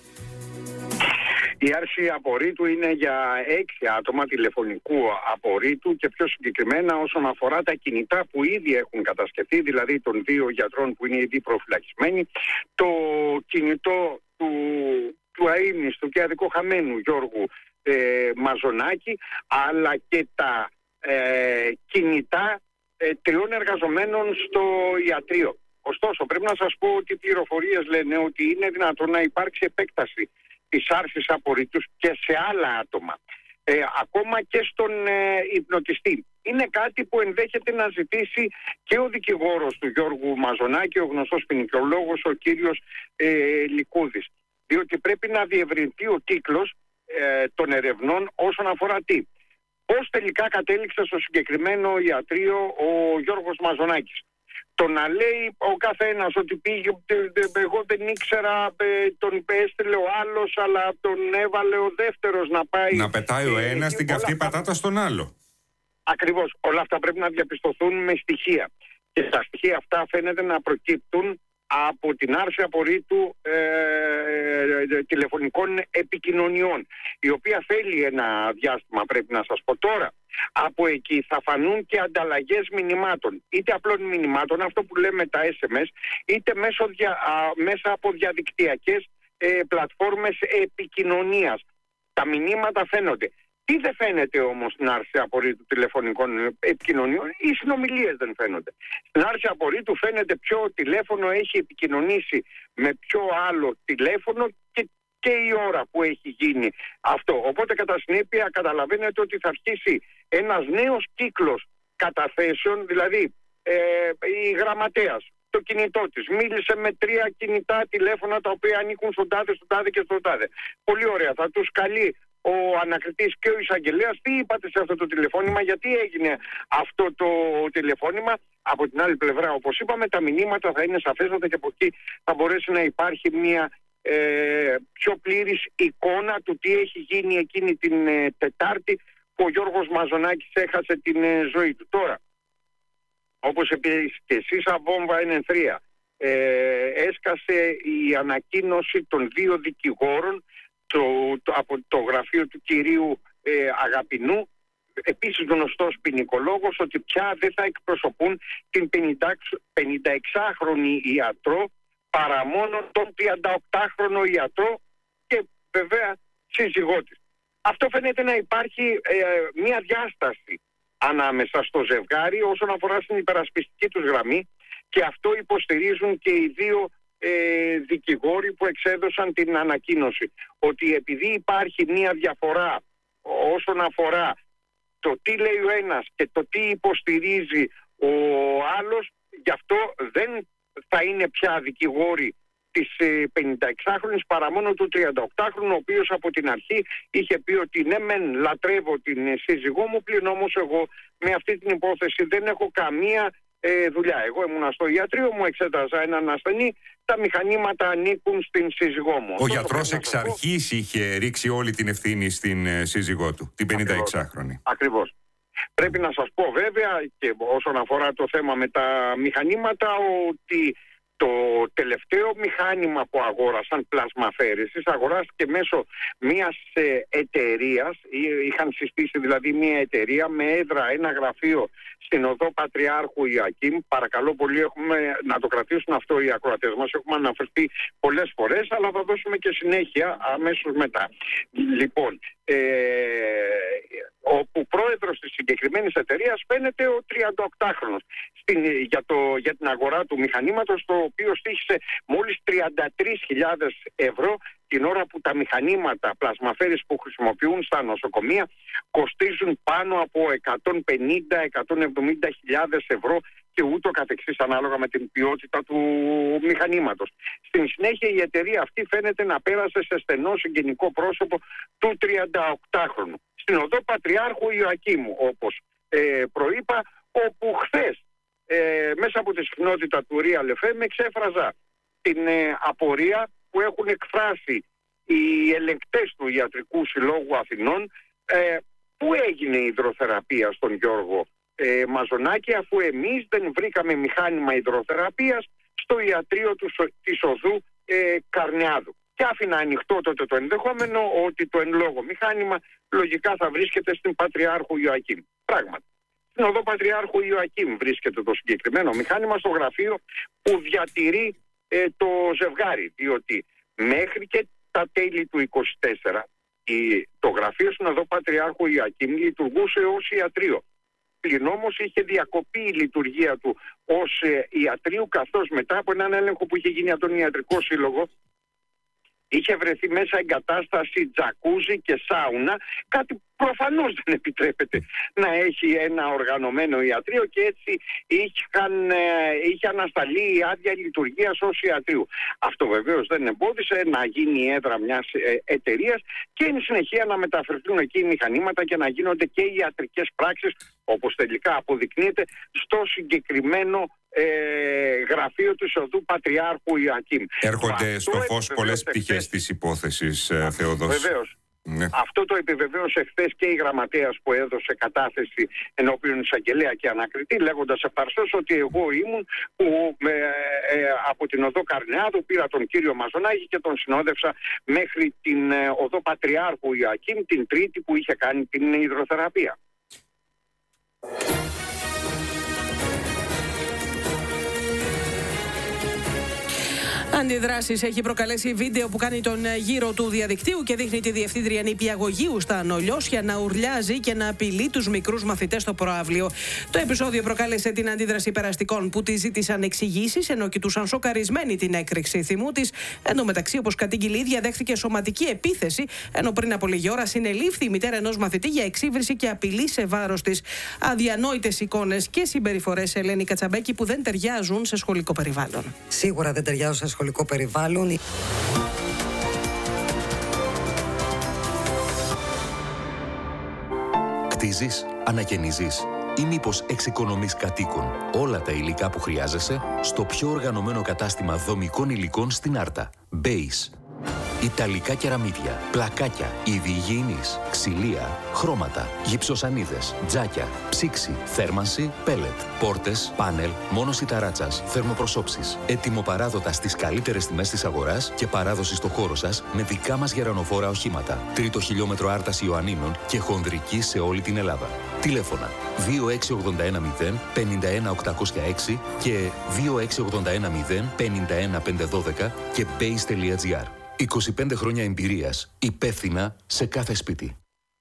Η άρση απορρίτου είναι για έξι άτομα τηλεφωνικού απορρίτου και πιο συγκεκριμένα όσον αφορά τα κινητά που ήδη έχουν κατασκευθεί, δηλαδή των δύο γιατρών που είναι ήδη προφυλακισμένοι, το κινητό του, του αείμνηστου και αδικοχαμένου Γιώργου ε, Μαζονάκη, αλλά και τα ε, κινητά ε, τριών εργαζομένων στο ιατρείο. Ωστόσο, πρέπει να σας πω ότι οι πληροφορίες λένε ότι είναι δυνατόν να υπάρξει επέκταση της άρσης απορρίτους και σε άλλα άτομα. Ε, ακόμα και στον ε, υπνοτιστή. Είναι κάτι που ενδέχεται να ζητήσει και ο δικηγόρος του Γιώργου Μαζονάκη, ο γνωστός ποινικολόγος, ο κύριος ε, Λικούδης. Διότι πρέπει να διευρυνθεί ο κύκλος ε, των ερευνών όσον αφορά τι. Πώς τελικά κατέληξε στο συγκεκριμένο ιατρείο ο Γιώργος Μαζονάκης. Το να λέει ο καθένας ότι πήγε, εγώ δεν ήξερα, τον έστειλε ο άλλος, αλλά τον έβαλε ο δεύτερος να πάει. Να πετάει ο ένας την καυτή πατάτα στον άλλο. Ακριβώς. Όλα αυτά πρέπει να διαπιστωθούν με στοιχεία. Και τα στοιχεία αυτά φαίνεται να προκύπτουν από την άρση απορρίτου ε, ε, τηλεφωνικών επικοινωνιών, η οποία θέλει ένα διάστημα, πρέπει να σας πω τώρα. Από εκεί θα φανούν και ανταλλαγές μηνυμάτων, είτε απλών μηνυμάτων, αυτό που λέμε τα ες εμ ες, είτε μέσω δια, α, μέσα από διαδικτυακές ε, πλατφόρμες επικοινωνίας. Τα μηνύματα φαίνονται. Τι δεν φαίνεται όμως στην άρση απορρίτου τηλεφωνικών επικοινωνιών? Οι συνομιλίες δεν φαίνονται. Στην άρση απορρίτου φαίνεται ποιο τηλέφωνο έχει επικοινωνήσει με ποιο άλλο τηλέφωνο και, και η ώρα που έχει γίνει αυτό. Οπότε κατά συνέπεια καταλαβαίνετε ότι θα αρχίσει ένας νέος κύκλος καταθέσεων, δηλαδή ε, η γραμματέας, το κινητό της μίλησε με τρία κινητά τηλέφωνα τα οποία ανήκουν στον τάδε, στον τάδε και στον τάδε. Πολύ ωραία, θα τους καλεί ο ανακριτής και ο εισαγγελέας. Τι είπατε σε αυτό το τηλεφώνημα, γιατί έγινε αυτό το τηλεφώνημα? Από την άλλη πλευρά, όπως είπαμε, τα μηνύματα θα είναι σαφέστατα και από εκεί θα μπορέσει να υπάρχει μια ε, πιο πλήρης εικόνα του τι έχει γίνει εκείνη την ε, Τετάρτη που ο Γιώργος Μαζονάκης έχασε την ε, ζωή του. Τώρα, όπως επίσης και εσείς από βόμβα ενενθρία, ε, έσκασε η ανακοίνωση των δύο δικηγόρων το, το, από το γραφείο του κυρίου ε, Αγαπηνού, επίσης γνωστός ποινικολόγος, ότι πια δεν θα εκπροσωπούν την πενηνταεξάχρονη ιατρό παρά μόνο τον τριανταοκτάχρονο ιατρό και βέβαια σύζυγό της. Αυτό φαίνεται να υπάρχει ε, μια διάσταση ανάμεσα στο ζευγάρι όσον αφορά στην υπερασπιστική τους γραμμή, και αυτό υποστηρίζουν και οι δύο ε, δικηγόροι που εξέδωσαν την ανακοίνωση, ότι επειδή υπάρχει μια διαφορά όσον αφορά το τι λέει ο ένας και το τι υποστηρίζει ο άλλος, γι' αυτό δεν θα είναι πια δικηγόροι της πενηνταεξάχρονης παρά μόνο του τριανταοκτάχρονου, ο οποίος από την αρχή είχε πει ότι ναι μεν λατρεύω την σύζυγό μου, πλην όμως εγώ με αυτή την υπόθεση δεν έχω καμία ε, δουλειά. Εγώ ήμουνα στο ιατρείο μου, εξέταζα έναν ασθενή, τα μηχανήματα ανήκουν στην σύζυγό μου. Ο γιατρός εξ αρχής είχε ρίξει όλη την ευθύνη στην ε, σύζυγό του, την πενηνταεξάχρονη. Ακριβώς. Πρέπει να σας πω βέβαια, και όσον αφορά το θέμα με τα μηχανήματα, ότι το τελευταίο μηχάνημα που αγόρασαν πλασμαφέρεσης αγοράστηκε μέσω μιας ε, εταιρείας, είχαν συστήσει δηλαδή μια εταιρεία με έδρα ένα γραφείο στην οδό Πατριάρχου Ιωακήμ. Παρακαλώ πολύ, έχουμε να το κρατήσουν αυτό οι ακροατές μας, έχουμε αναφερθεί πολλές φορές, αλλά θα δώσουμε και συνέχεια αμέσως μετά. Λοιπόν, ε, όπου πρόεδρος της συγκεκριμένης εταιρείας φαίνεται ο τριανταοκτάχρονος στην, για, το, για την αγορά του μηχανήματος, το οποίο στήχησε μόλις τριάντα τρεις χιλιάδες ευρώ, την ώρα που τα μηχανήματα πλασμαφέρης που χρησιμοποιούν στα νοσοκομεία κοστίζουν πάνω από εκατόν πενήντα με εκατόν εβδομήντα χιλιάδες ευρώ και ούτω καθεξής, ανάλογα με την ποιότητα του μηχανήματος. Στην συνέχεια η εταιρεία αυτή φαίνεται να πέρασε σε στενό συγγενικό πρόσωπο του τριανταοκτάχρονου στην οδό Πατριάρχου Ιωακήμου, όπως ε, προείπα, όπου χθες ε, μέσα από τη συχνότητα του Real εφ εμ εξέφραζα την ε, απορία που έχουν εκφράσει οι ελεγκτές του Ιατρικού Συλλόγου Αθηνών, ε, που έγινε η υδροθεραπεία στον Γιώργο ε, Μαζονάκη, αφού εμείς δεν βρήκαμε μηχάνημα υδροθεραπείας στο ιατρείο του, της οδού ε, Καρνιάδου. Και άφηνα ανοιχτό τότε το ενδεχόμενο ότι το εν λόγω μηχάνημα λογικά θα βρίσκεται στην Πατριάρχου Ιωακήμ. Πράγματι, στην οδό Πατριάρχου Ιωακήμ βρίσκεται το συγκεκριμένο μηχάνημα, στο γραφείο που διατηρεί ε, το ζευγάρι, διότι μέχρι και τα τέλη του είκοσι τέσσερα η, το γραφείο στην οδό Πατριάρχου Ιωακήμ λειτουργούσε ως ιατρείο. Πλην όμως είχε διακοπεί η λειτουργία του ως ε, ιατρείου, καθώς μετά από έναν έλεγχο που είχε γίνει από τον Ιατρικό Σύλλογο είχε βρεθεί μέσα εγκατάσταση τζακούζι και σάουνα, κάτι που προφανώς δεν επιτρέπεται να έχει ένα οργανωμένο ιατρείο, και έτσι είχαν, είχε ανασταλεί η άδεια λειτουργίας ως ιατρείου. Αυτό βεβαίως δεν εμπόδισε να γίνει η έδρα μιας εταιρείας και εν συνεχεία να μεταφερθούν εκεί μηχανήματα και να γίνονται και οι ιατρικές πράξεις, όπως τελικά αποδεικνύεται, στο συγκεκριμένο ε, γραφείο του οδού Πατριάρχου Ιωακήμ. Έρχονται στο φως πολλές πτυχές της υπόθεσης, Θεόδος. Βεβαίως. Ναι. Αυτό το επιβεβαίωσε χθες και η γραμματέας που έδωσε κατάθεση ενώπιον εισαγγελέα και ανακριτή, λέγοντας ευθαρσώς ότι εγώ ήμουν που ε, ε, από την οδό Καρνεάδου πήρα τον κύριο Μαζονάκη και τον συνόδευσα μέχρι την ε, οδό Πατριάρχου Ιωακήμ την Τρίτη που είχε κάνει την υδροθεραπεία. Αντιδράσεις έχει προκαλέσει βίντεο που κάνει τον γύρο του διαδικτύου και δείχνει τη διευθύντρια νηπιαγωγείου στα Νολιώσια να ουρλιάζει και να απειλεί τους μικρούς μαθητές στο προαύλιο. Το επεισόδιο προκάλεσε την αντίδραση περαστικών που τη ζήτησαν εξηγήσεις, ενώ κοιτούσαν σοκαρισμένοι την έκρηξη θυμού της. Εν τω μεταξύ, όπως κατήγγειλε η ίδια, δέχθηκε σωματική επίθεση, ενώ πριν από λίγη ώρα συνελήφθη η μητέρα ενός μαθητή για εξύβριση και απειλή σε βάρος της. Αδιανόητες εικόνες και συμπεριφορές, Ελένη Κατσαμπέκη, που δεν ταιριάζουν σε σχολικό περιβάλλον. Σίγουρα δεν ταιριάζουν σε σχολικό περιβάλλον. Κτίζεις, ανακαινίζεις ή μήπως εξοικονομείς κατοίκων όλα τα υλικά που χρειάζεσαι στο πιο οργανωμένο κατάστημα δομικών υλικών στην Άρτα. Base. Ιταλικά κεραμίδια, πλακάκια, είδη υγιεινής, ξυλία, χρώματα, γυψοσανίδες, τζάκια, ψήξη, θέρμανση, πέλετ, πόρτες, πάνελ, μόνωση ταράτσας, θερμοπροσώψεις. Ετοιμοπαράδοτα στις καλύτερες τιμές της αγοράς και παράδοση στο χώρο σας με δικά μας γερανοφόρα οχήματα. Τρίτο χιλιόμετρο Άρτας Ιωαννίνων και χονδρική σε όλη την Ελλάδα. Τηλέφωνα δύο έξι ογδόντα ένα μηδέν πενήντα ένα οκτακόσια έξι και δύο έξι ογδόντα ένα μηδέν πενήντα ένα πεντακόσια δώδεκα και base τελεία gr. είκοσι πέντε χρόνια εμπειρίας, υπεύθυνα σε κάθε σπίτι.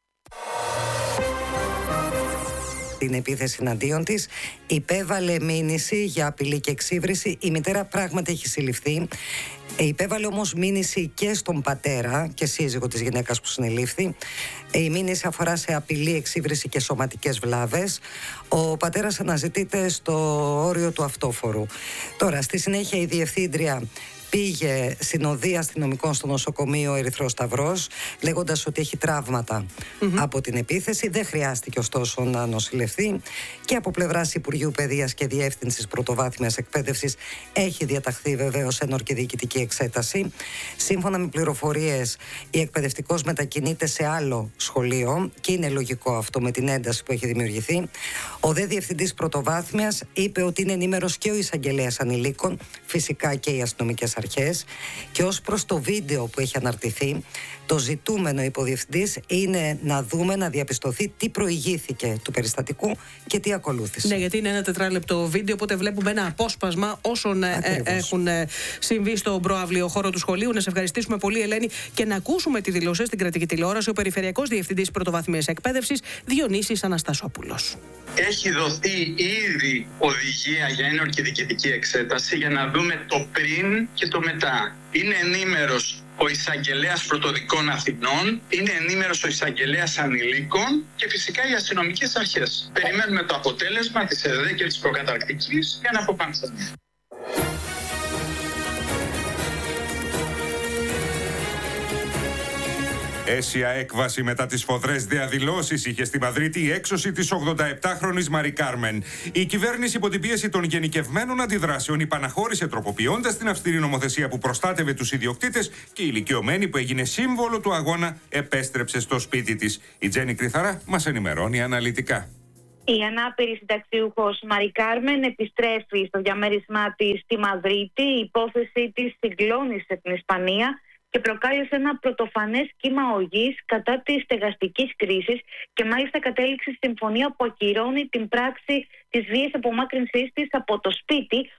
Την επίθεση εναντίον της υπέβαλε μήνυση για απειλή και εξύβριση. Η μητέρα πράγματι έχει συλληφθεί. Υπέβαλε όμως μήνυση και στον πατέρα και σύζυγο της γυναίκας που συνελήφθη. Η μήνυση αφορά σε απειλή, εξύβριση και σωματικές βλάβες. Ο πατέρας αναζητείται στο όριο του αυτόφορου. Τώρα, στη συνέχεια η διευθύντρια πήγε συνοδεία αστυνομικών στο νοσοκομείο Ερυθρός Σταυρός, λέγοντας ότι έχει τραύματα mm-hmm. από την επίθεση. Δεν χρειάστηκε ωστόσο να νοσηλευθεί. Και από πλευράς Υπουργείου Παιδείας και Διεύθυνσης Πρωτοβάθμιας Εκπαίδευσης έχει διαταχθεί βεβαίως ένορκη διοικητική εξέταση. Σύμφωνα με πληροφορίες, η εκπαιδευτικός μετακινείται σε άλλο σχολείο και είναι λογικό αυτό με την ένταση που έχει δημιουργηθεί. Ο δε Διευθυντής Πρωτοβάθμιας είπε ότι είναι ενήμερος και ο Εισαγγελέας Ανηλίκων, φυσικά και οι αστυνομικές αρχές, και ως προς το βίντεο που έχει αναρτηθεί, το ζητούμενο υποδιευθυντής είναι να δούμε, να διαπιστωθεί τι προηγήθηκε του περιστατικού και τι ακολούθησε. Ναι, γιατί είναι ένα τετράλεπτο βίντεο, οπότε βλέπουμε ένα απόσπασμα όσων ε, έχουν ε, συμβεί στον προαύλιο χώρο του σχολείου. Να σε ευχαριστήσουμε πολύ, Ελένη, και να ακούσουμε τη δηλώση στην κρατική τηλεόραση ο Περιφερειακός Διευθυντής Πρωτοβάθμιας Εκπαίδευσης, Διονύσης Αναστασόπουλος. Έχει δοθεί ήδη οδηγία για ένορκη διοικητική εξέταση για να δούμε το πριν και το μετά. Είναι ενήμερος ο Εισαγγελέας Πρωτοδικών Αθηνών, είναι ενήμερος ο Εισαγγελέας Ανηλίκων και φυσικά οι αστυνομικές αρχές. Περιμένουμε το αποτέλεσμα της ΕΔΕ και της προκαταρκτικής για να αποφανθούμε. Αίσια έκβαση μετά τις σφοδρές διαδηλώσεις είχε στη Μαδρίτη η έξωση της ογδονταεπτάχρονης Μαρί Κάρμεν. Η κυβέρνηση υπό την πίεση των γενικευμένων αντιδράσεων υπαναχώρησε τροποποιώντας την αυστηρή νομοθεσία που προστάτευε τους ιδιοκτήτες και η ηλικιωμένη που έγινε σύμβολο του αγώνα επέστρεψε στο σπίτι της. Η Τζέννη Κρυθαρά μας ενημερώνει αναλυτικά. Η ανάπηρη συνταξιούχος Μαρί Κάρμεν επιστρέφει στο διαμέρισμά της στη Μαδρίτη. Η υπόθεση της συγκλώνησε την Ισπανία και προκάλεσε ένα πρωτοφανές κύμα οργής κατά της στεγαστικής κρίσης και μάλιστα κατέληξε στη συμφωνία που ακυρώνει την πράξη της βίαιης απομάκρυνσής της από το σπίτι,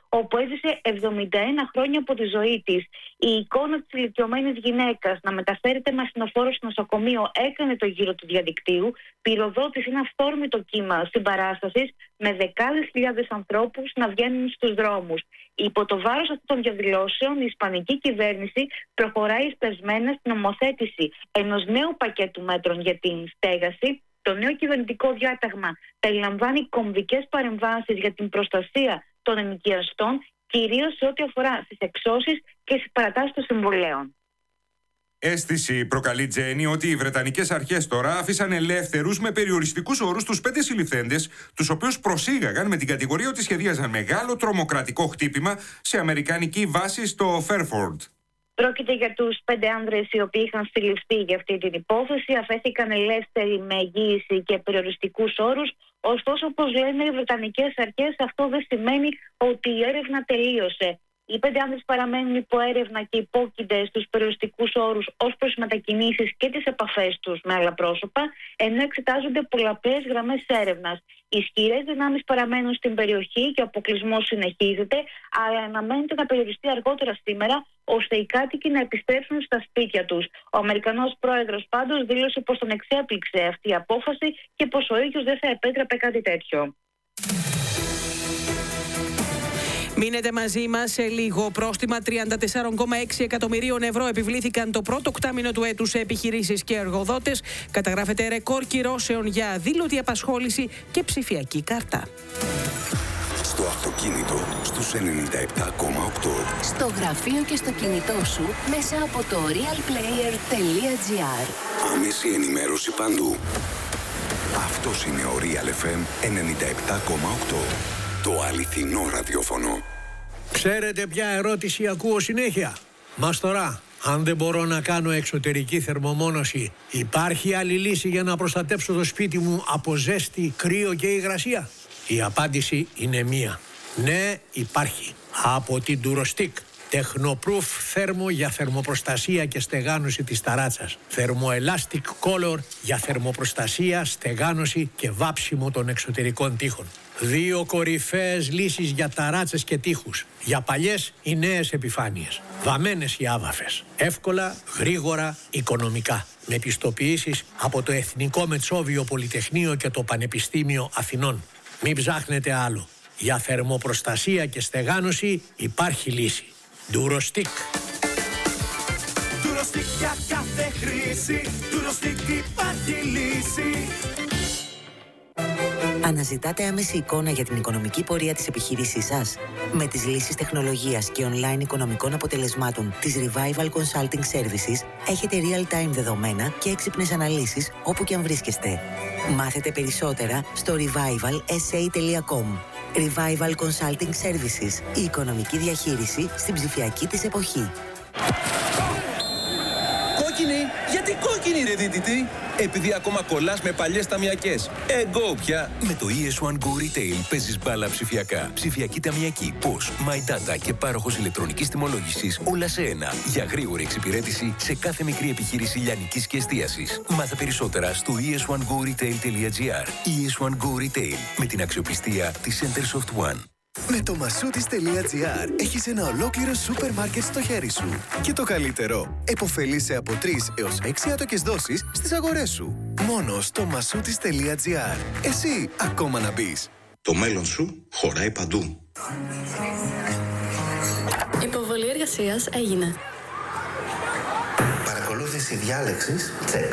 όπου έζησε εβδομήντα ένα χρόνια από τη ζωή της. Η εικόνα της ηλικιωμένης γυναίκας να μεταφέρεται με ασθενοφόρο στο νοσοκομείο έκανε το γύρο του διαδικτύου, πυροδότησε ένα αυθόρμητο κύμα συμπαράστασης με δεκάδες χιλιάδες ανθρώπους να βγαίνουν στους δρόμους. Υπό το βάρος αυτών των διαδηλώσεων, η ισπανική κυβέρνηση προχωράει εισπεσμένα στην νομοθέτηση ενός νέου πακέτου μέτρων για την στέγαση. Το νέο κυβερνητικό διάταγμα περιλαμβάνει κομβικές παρεμβάσεις για την προστασία των ενοικιαστών, κυρίως σε ό,τι αφορά στις εξώσεις και στις παρατάσεις των συμβολέων. Αίσθηση προκαλεί, Τζένι, ότι οι Βρετανικές αρχές τώρα άφησαν ελεύθερους με περιοριστικούς όρους τους πέντε συλληφθέντες, τους οποίους προσήγαγαν με την κατηγορία ότι σχεδίαζαν μεγάλο τρομοκρατικό χτύπημα σε αμερικανική βάση στο Fairford. Πρόκειται για τους πέντε άνδρες οι οποίοι είχαν συλληφθεί για αυτή την υπόθεση, αφέθηκαν ελεύθεροι με εγγύηση και περιοριστικούς όρους. Ωστόσο, όπως λένε οι Βρετανικές αρχές, αυτό δεν σημαίνει ότι η έρευνα τελείωσε. Οι πέντε άνδρες παραμένουν υπό έρευνα και υπόκεινται στους περιοριστικούς όρους ως προς τις μετακινήσεις και τις επαφές τους με άλλα πρόσωπα, ενώ εξετάζονται πολλαπλές γραμμές έρευνας. Οι ισχυρές δυνάμεις παραμένουν στην περιοχή και ο αποκλεισμός συνεχίζεται, αλλά αναμένεται να περιοριστεί αργότερα σήμερα, ώστε οι κάτοικοι να επιστρέψουν στα σπίτια τους. Ο Αμερικανός πρόεδρος πάντως δήλωσε πως τον εξέπληξε αυτή η απόφαση και πως ο ίδιος δεν θα επέτρεπε κάτι τέτοιο. Μείνετε μαζί μας σε λίγο. Πρόστιμα τριάντα τέσσερα κόμμα έξι εκατομμυρίων ευρώ επιβλήθηκαν το πρώτο οκτάμηνο του έτους σε επιχειρήσεις και εργοδότες. Καταγράφεται ρεκόρ κυρώσεων για αδήλωτη απασχόληση και ψηφιακή κάρτα. Στο αυτοκίνητο, στους ενενήντα επτά κόμμα οκτώ. Στο γραφείο και στο κινητό σου, μέσα από το realplayer τελεία gr. Άμεση ενημέρωση παντού. Αυτός είναι ο Real εφ εμ ενενήντα επτά κόμμα οκτώ. Το αληθινό ραδιόφωνο. Ξέρετε ποια ερώτηση ακούω συνέχεια? Μας τώρα, αν δεν μπορώ να κάνω εξωτερική θερμομόνωση, υπάρχει άλλη λύση για να προστατέψω το σπίτι μου από ζέστη, κρύο και υγρασία? Η απάντηση είναι μία. Ναι, υπάρχει. Από την Durostick. Technoproof θέρμο για θερμοπροστασία και στεγάνωση της ταράτσας. Thermoelastic Color για θερμοπροστασία, στεγάνωση και βάψιμο των εξωτερικών τοίχων. Δύο κορυφαίες λύσεις για ταράτσες και τοίχους. Για παλιές ή νέες επιφάνειες. Βαμμένες ή άβαφες. Εύκολα, γρήγορα, οικονομικά. Με πιστοποιήσεις από το Εθνικό Μετσόβιο Πολυτεχνείο και το Πανεπιστήμιο Αθηνών. Μην ψάχνετε άλλο. Για θερμοπροστασία και στεγάνωση υπάρχει λύση. Durostick. Durostick για κάθε χρήση. Durostick υπάρχει λύση. Αναζητάτε άμεση εικόνα για την οικονομική πορεία της επιχείρησής σας? Με τις λύσεις τεχνολογίας και online οικονομικών αποτελεσμάτων της Revival Consulting Services έχετε real-time δεδομένα και έξυπνες αναλύσεις όπου και αν βρίσκεστε. Μάθετε περισσότερα στο revival s a τελεία com. Revival Consulting Services. Η οικονομική διαχείριση στην ψηφιακή της εποχή. Κόκκινη! Γιατί κόκκινη ρε δίτητη? Επειδή ακόμα κολλάς με παλιές ταμιακές. Εγώ πια! Με το ι ες ουάν Go Retail παίζεις μπάλα ψηφιακά. Ψηφιακή ταμιακή, πώς, My Data και πάροχος ηλεκτρονικής τιμολόγησης, όλα σε ένα. Για γρήγορη εξυπηρέτηση σε κάθε μικρή επιχείρηση λιανικής και εστίασης. Μάθε περισσότερα στο ι ες ουάν go retail τελεία gr. ι ες ουάν Go Retail, με την αξιοπιστία της Centersoft One. Με το μασούτις τελεία gr έχεις ένα ολόκληρο σούπερ μάρκετ στο χέρι σου. Και το καλύτερο, επωφελείσαι από τρεις έως έξι άτοκες δόσεις στις αγορές σου. Μόνο στο μασούτις τελεία gr. Εσύ ακόμα να μπεις. Το μέλλον σου χωράει παντού. Υποβολή εργασίας έγινε. Παρακολούθηση διάλεξης, τσεκ.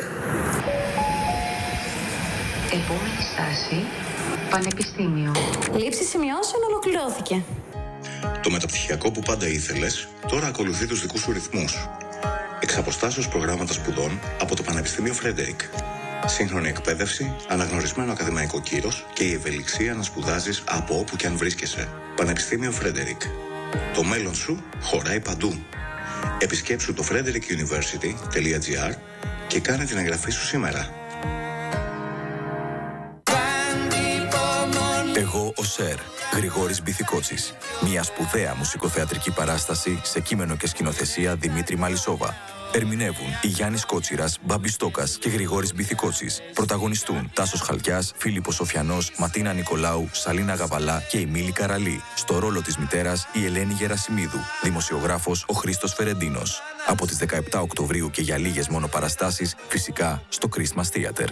Επόμενη στάση, Πανεπιστήμιο. Λήψη σημειώσεων ολοκληρώθηκε. Το μεταπτυχιακό που πάντα ήθελες, τώρα ακολουθεί τους δικούς σου ρυθμούς. Εξ αποστάσεως προγράμματα σπουδών από το Πανεπιστήμιο Φρέντερικ. Σύγχρονη εκπαίδευση, αναγνωρισμένο ακαδημαϊκό κύρος και η ευελιξία να σπουδάζεις από όπου και αν βρίσκεσαι. Πανεπιστήμιο Φρέντερικ. Το μέλλον σου χωράει παντού. Επισκέψου το frederick university τελεία gr και κάνε την εγγραφή σου σήμερα. Εγώ ο Σερ, Γρηγόρης Μπιθικότσης. Μια σπουδαία μουσικοθεατρική παράσταση σε κείμενο και σκηνοθεσία Δημήτρη Μαλισσόβα. Ερμηνεύουν η Γιάννης Κότσιρας, Μπάμπης Στόκας και Γρηγόρης Μπιθικότσης. Πρωταγωνιστούν Τάσος Χαλκιάς, Φίλιππος Σοφιανός, Ματίνα Νικολάου, Σαλίνα Γαβαλά και η Μίλη Καραλή. Στο ρόλο της μητέρας η Ελένη Γερασιμίδου. Δημοσιογράφος ο Χρήστος Φερεντίνος. Από τις δεκαεπτά Οκτωβρίου και για λίγες μόνο παραστάσεις, φυσικά στο Christmas Theater.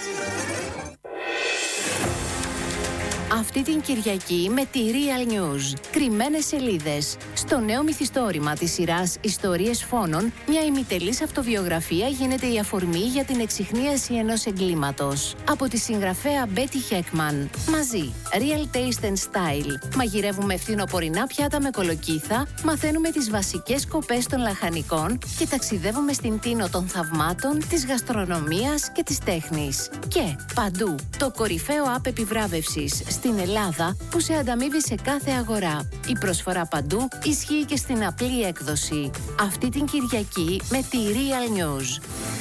Αυτή την Κυριακή με τη Real News. Κρυμμένες σελίδες. Στο νέο μυθιστόρημα της σειράς Ιστορίες Φόνων, μια ημιτελής αυτοβιογραφία γίνεται η αφορμή για την εξιχνίαση ενός εγκλήματος. Από τη συγγραφέα Betty Heckman. Μαζί, Real Taste and Style. Μαγειρεύουμε φθινοπορεινά πιάτα με κολοκύθα, μαθαίνουμε τις βασικές σκοπές των λαχανικών και ταξιδεύουμε στην τίνο των θαυμάτων, της γαστρονομίας και της τέχνης. Και παντού, το κορυφαίο app επιβράβευσης στην Ελλάδα που σε ανταμείβει σε κάθε αγορά. Η προσφορά παντού ισχύει και στην απλή έκδοση. Αυτή την Κυριακή με τη Real News.